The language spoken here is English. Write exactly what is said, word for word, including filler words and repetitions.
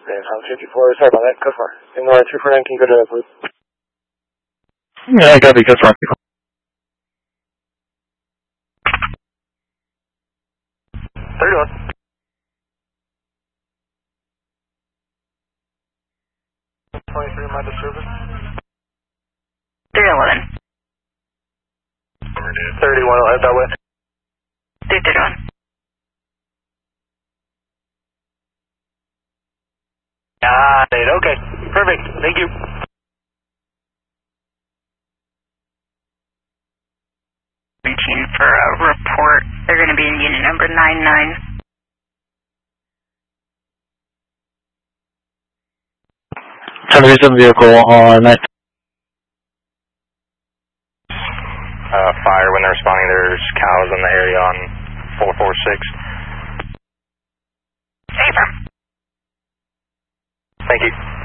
Tom fifty-four, sorry about that, go for it. Ignore two four nine, can you go to blue? Yeah, I got it, go for it. thirty-one. twenty-three, my service. three eleven. thirty-one, I'll head that way. three thirty-one. Got it, okay, perfect, thank you. Reaching for a report. They're going to be in unit number nine nine. ten thirty-seven vehicle on night. Uh, fire when they're responding, there's cows in the area on four four six. Affirm. Thank you.